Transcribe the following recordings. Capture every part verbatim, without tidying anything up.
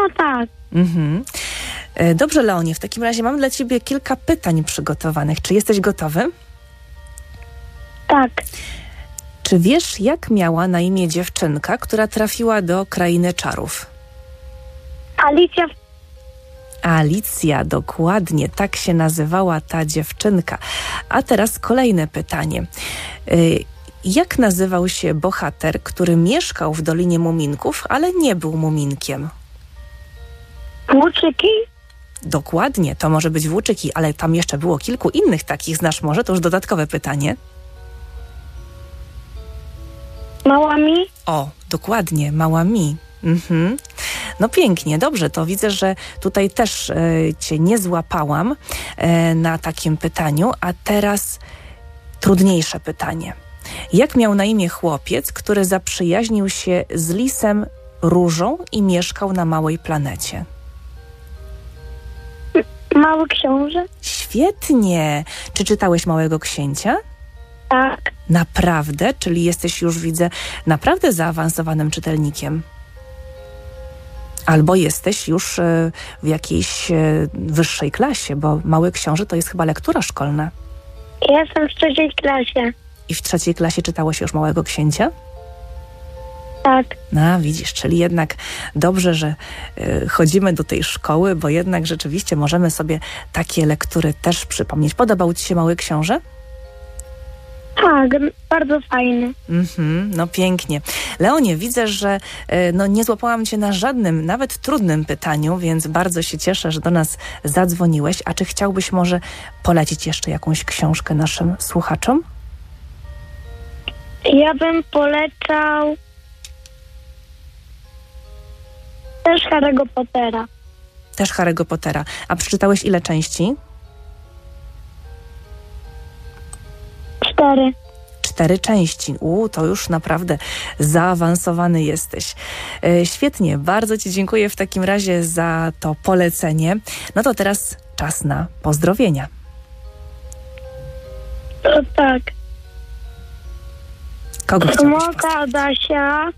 No tak. Mhm. E, Dobrze, Leonie, w takim razie mam dla ciebie kilka pytań przygotowanych. Czy jesteś gotowy? Tak. Czy wiesz, jak miała na imię dziewczynka, która trafiła do Krainy Czarów? Alicja. Alicja, dokładnie, tak się nazywała ta dziewczynka. A teraz kolejne pytanie. Y, Jak nazywał się bohater, który mieszkał w Dolinie Muminków, ale nie był muminkiem? Włóczyki. Dokładnie, to może być Włóczyki, ale tam jeszcze było kilku innych takich. Znasz może? To już dodatkowe pytanie. Małami. O, dokładnie, Mała Mi. Mhm. No pięknie, dobrze, to widzę, że tutaj też e, cię nie złapałam e, na takim pytaniu, a teraz trudniejsze pytanie. Jak miał na imię chłopiec, który zaprzyjaźnił się z lisem Różą i mieszkał na małej planecie? Mały książę. Świetnie! Czy czytałeś Małego Księcia? Tak. Naprawdę? Czyli jesteś już, widzę, naprawdę zaawansowanym czytelnikiem. Albo jesteś już e, w jakiejś e, wyższej klasie, bo Mały Książę to jest chyba lektura szkolna. Ja jestem w trzeciej klasie. I w trzeciej klasie czytałeś już Małego Księcia? Tak. No, widzisz, czyli jednak dobrze, że y, chodzimy do tej szkoły, bo jednak rzeczywiście możemy sobie takie lektury też przypomnieć. Podobał ci się Mały Książę? Tak, bardzo fajny. Mhm, no pięknie. Leonie, widzę, że y, no, nie złapałam cię na żadnym, nawet trudnym pytaniu, więc bardzo się cieszę, że do nas zadzwoniłeś. A czy chciałbyś może polecić jeszcze jakąś książkę naszym słuchaczom? Ja bym polecał też Harry'ego Pottera. Też Harry'ego Pottera. A przeczytałeś ile części? Cztery. Cztery części. U, to już naprawdę zaawansowany jesteś. E, świetnie, bardzo ci dziękuję w takim razie za to polecenie. No to teraz czas na pozdrowienia. To tak. Kogo chciałbyś Smoka pozdrowić? Adasia,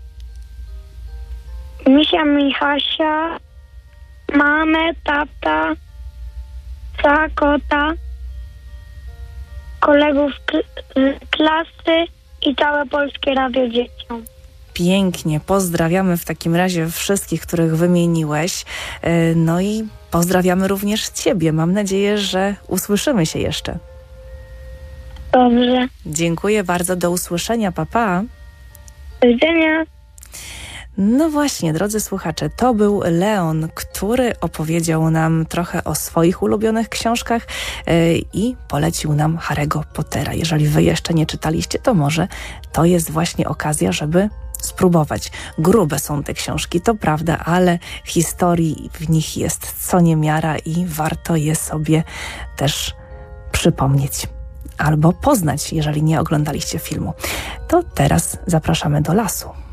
Misia Michasia, mamę, tata, psa, kota, kolegów kl- z klasy i całe Polskie Radio dzieciom. Pięknie, pozdrawiamy w takim razie wszystkich, których wymieniłeś. E, no i pozdrawiamy również ciebie. Mam nadzieję, że usłyszymy się jeszcze. Dobrze. Dziękuję bardzo, do usłyszenia, pa pa. Do widzenia. No właśnie, drodzy słuchacze, to był Leon, który opowiedział nam trochę o swoich ulubionych książkach yy, i polecił nam Harry'ego Pottera. Jeżeli wy jeszcze nie czytaliście, to może to jest właśnie okazja, żeby spróbować. Grube są te książki, to prawda, ale historii w nich jest co niemiara i warto je sobie też przypomnieć albo poznać, jeżeli nie oglądaliście filmu. To teraz zapraszamy do lasu.